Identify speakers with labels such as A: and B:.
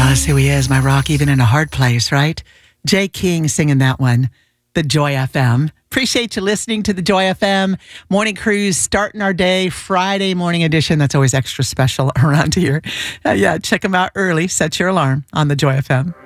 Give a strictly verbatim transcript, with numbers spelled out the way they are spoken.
A: That's who he is, my rock, even in a hard place, right? Jay King singing that one, the Joy F M. Appreciate you listening to the Joy F M Morning Cruise, starting our day, Friday morning edition. That's always extra special around here. Uh, yeah, check them out early. Set your alarm on the Joy F M.